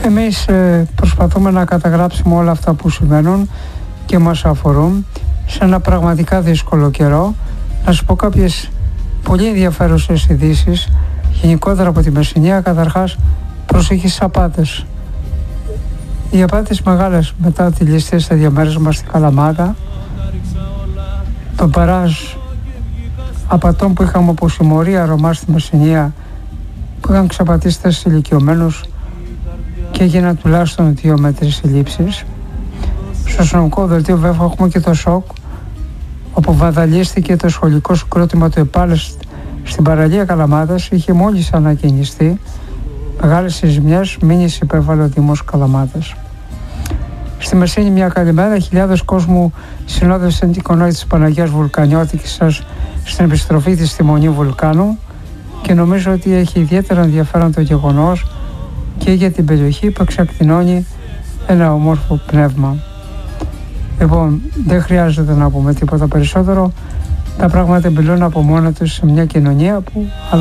Εμείς προσπαθούμε να καταγράψουμε όλα αυτά που συμβαίνουν και μας αφορούν σε ένα πραγματικά δύσκολο καιρό. Να σου πω κάποιες πολύ ενδιαφέρουσες ειδήσεις γενικότερα από τη Μεσσηνία. Καταρχάς, προσοχή στις απάτες. Οι απάτες μεγάλες μετά τη ληστεία στα διαμέρισμα στη Καλαμάτα, το παράζ απατών που είχαμε από συμμορία Ρωμά στη Μεσσηνία, που είχαν ξαπατήσει 4 ηλικιωμένους και έγιναν τουλάχιστον 2 με 3 συλλήψεις. Στο αστυνομικό δελτίο βέβαια έχουμε και το σοκ, όπου βανδαλίστηκε το σχολικό συγκρότημα του ΕΠΑΛΕΣ στην παραλία Καλαμάτας. Είχε μόλις ανακαινιστεί, μεγάλες ζημιές, μήνυση υπέβαλε ο Δήμος Καλαμάτας. Στη Μεσίνη μια καλημέρα, χιλιάδες κόσμου συνόδευσαν την κονόη της Παναγίας Βουλκανιώτικης σας στην επιστροφή της στη Μονή Βουλκάνου και νομίζω ότι έχει ιδιαίτερα ενδιαφέρον το γεγονός και για την περιοχή που εξακτηνώνει ένα ομόρφο πνεύμα. Λοιπόν, δεν χρειάζεται να πούμε τίποτα περισσότερο. Τα πράγματα μπηλούν από μόνα τους σε μια κοινωνία που